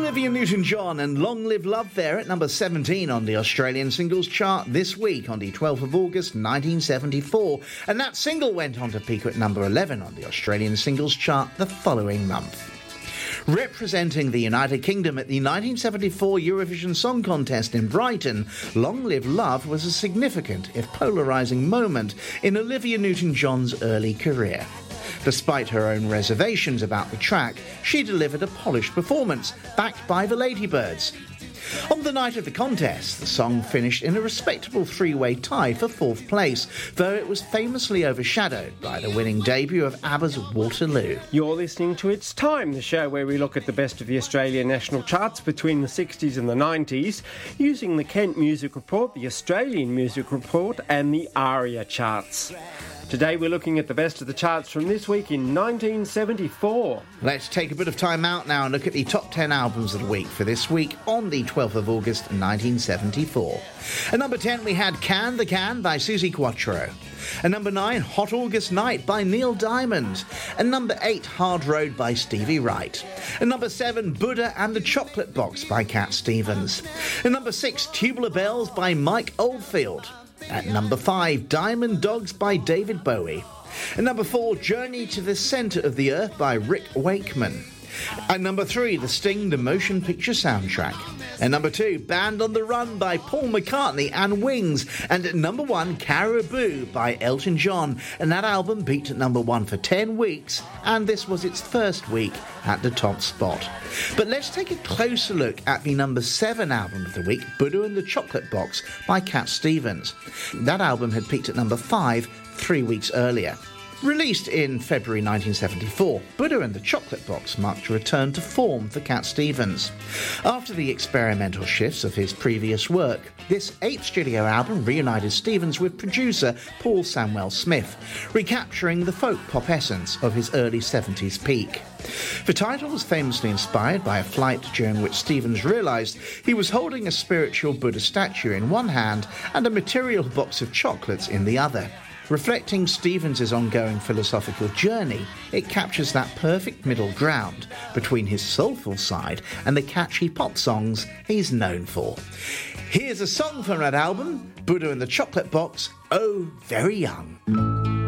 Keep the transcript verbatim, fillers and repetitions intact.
Olivia Newton-John and Long Live Love there at number seventeen on the Australian singles chart this week on the twelfth of August nineteen seventy-four. And that single went on to peak at number eleven on the Australian singles chart the following month. Representing the United Kingdom at the nineteen seventy-four Eurovision Song Contest in Brighton, Long Live Love was a significant, if polarising, moment in Olivia Newton-John's early career. Despite her own reservations about the track, she delivered a polished performance, backed by the Ladybirds. On the night of the contest, the song finished in a respectable three-way tie for fourth place, though it was famously overshadowed by the winning debut of ABBA's Waterloo. You're listening to It's Time, the show where we look at the best of the Australian national charts between the sixties and the nineties, using the Kent Music Report, the Australian Music Report and the ARIA charts. Today we're looking at the best of the charts from this week in nineteen seventy-four. Let's take a bit of time out now and look at the top ten albums of the week for this week on the twelfth of August nineteen seventy-four. At number ten we had Can the Can by Suzi Quatro. At number nine, Hot August Night by Neil Diamond. At number eight, Hard Road by Stevie Wright. At number seven, Buddha and the Chocolate Box by Cat Stevens. At number six, Tubular Bells by Mike Oldfield. At number five, Diamond Dogs by David Bowie. At number four, Journey to the Centre of the Earth by Rick Wakeman. At number three, The Sting, the motion picture soundtrack. At number two, Band on the Run by Paul McCartney and Wings. And at number one, Caribou by Elton John. And that album peaked at number one for ten weeks, and this was its first week at the top spot. But let's take a closer look at the number seven album of the week, Buddha and the Chocolate Box by Cat Stevens. That album had peaked at number five three weeks earlier. Released in February nineteen seventy-four, Buddha and the Chocolate Box marked a return to form for Cat Stevens. After the experimental shifts of his previous work, this eighth studio album reunited Stevens with producer Paul Samwell Smith, recapturing the folk pop essence of his early seventies peak. The title was famously inspired by a flight during which Stevens realised he was holding a spiritual Buddha statue in one hand and a material box of chocolates in the other. Reflecting Stevens' ongoing philosophical journey, it captures that perfect middle ground between his soulful side and the catchy pop songs he's known for. Here's a song from that album, Buddha and the Chocolate Box, Oh Very Young.